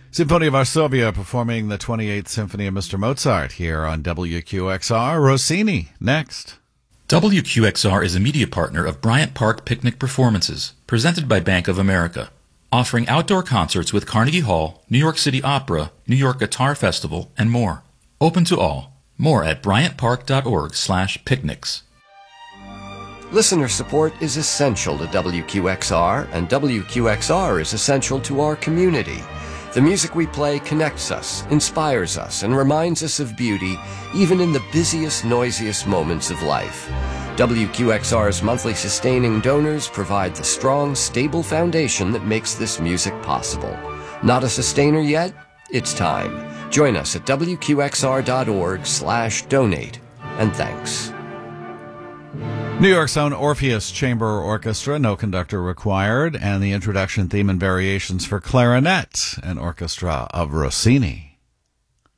Sinfonia Varsovia performing the 28th Symphony of Mr. Mozart here on WQXR. Rossini, next. WQXR is a media partner of Bryant Park Picnic Performances, presented by Bank of America, offering outdoor concerts with Carnegie Hall, New York City Opera, New York Guitar Festival, and more. Open to all. More at bryantpark.org/picnics. Listener support is essential to WQXR, and WQXR is essential to our community. The music we play connects us, inspires us, and reminds us of beauty, even in the busiest, noisiest moments of life. WQXR's monthly sustaining donors provide the strong, stable foundation that makes this music possible. Not a sustainer yet? It's time. Join us at WQXR.org/donate. And thanks. New York's own Orpheus Chamber Orchestra, no conductor required, and the introduction theme and variations for clarinet, an orchestra of Rossini.